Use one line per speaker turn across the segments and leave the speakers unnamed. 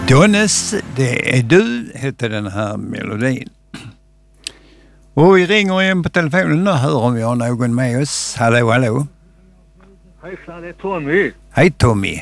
Donnes, det är du, heter den här melodin. Och vi ringer igen på telefonen och hör om vi har någon med oss. Hallå, hallå.
Hejsan, det är Tommy.
Hej Tommy.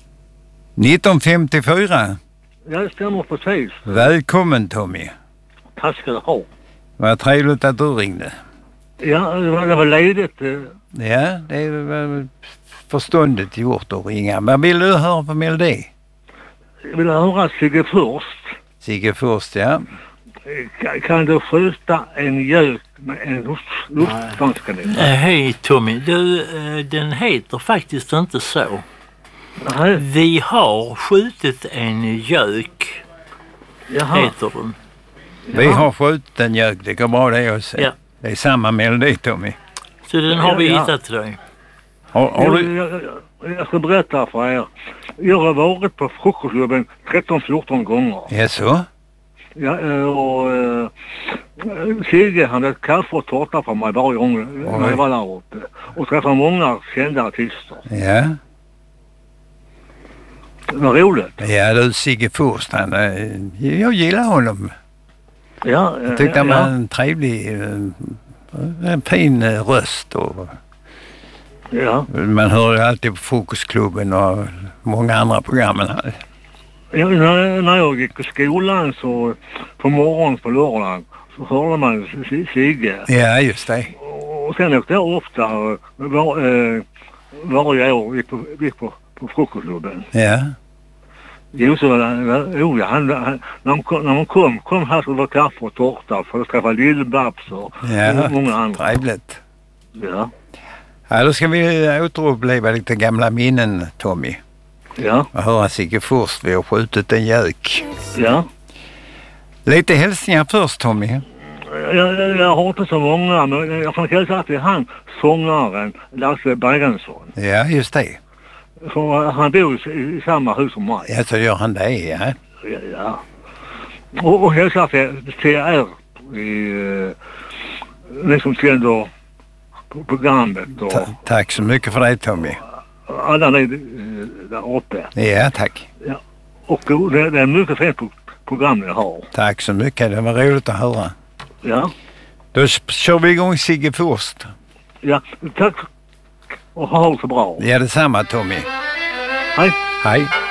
1954.
Ja, det stämmer precis.
Välkommen Tommy.
Tack ska du ha.
Vad trevligt att du ringde.
Ja, det var ledigt.
Ja, det var förståndigt gjort att ringa. Men vill du höra på melodi?
Jag vill höra Sigge först.
Sigge först, ja.
Kan du skjuta en gök med en luftgångskanin?
Hej Tommy, du, den heter faktiskt inte så.
Nej.
Vi har skjutit en gök, heter den.
Vi har skjutit en gök, det går bra det också.
Ja.
Det är samma melodi Tommy.
Så den har vi hittat till dig.
Har du...
Jag ska berätta för er. Jag har varit på frukostklubben 13-14 gånger.
Ja, så?
Ja, och Sigge han hade kaffe och tårta för mig varje gång när jag var där uppe. Och träffade många kända artister.
Ja.
Det var roligt.
Ja, du Sigge Furst, jag gillar honom.
Ja,
jag tyckte han var en trevlig, en fin röst. Och
ja.
Man hör ju alltid på frukostklubben och många andra programmen här.
Ja, när jag gick på skolan så på morgonen på lördagen så hörde man Sigge.
Ja, just det.
Och sen åkte jag ofta varje år gick på frukostklubben.
Ja.
Jo, så när man kom här så var kaffe och tårta för att träffa Lill-Babs och många andra.
Trevligt.
Ja.
Ja, då ska vi återuppleva lite gamla minnen, Tommy.
Ja.
Och höra Sigge först, vi har skjutit en gök.
Ja.
Lite hälsningar först, Tommy.
Jag har inte så många, men jag kan hälsa att det är han, sångaren Lasse Bergensson.
Ja, just det.
Så han bor i samma hus som mig.
Ja, så gör han det, ja.
Ja. Och hälsa till er, ni som sänder programmet. Och
tack så mycket för det, Tommy.
Alla ni där uppe.
Ja, tack.
Ja. Och det är mycket fint program ni har.
Tack så mycket, det var roligt att höra.
Ja.
Då kör vi igång Sigge först.
Ja, tack. Och ha det så bra.
Ja, detsamma Tommy.
Hej.
Hej.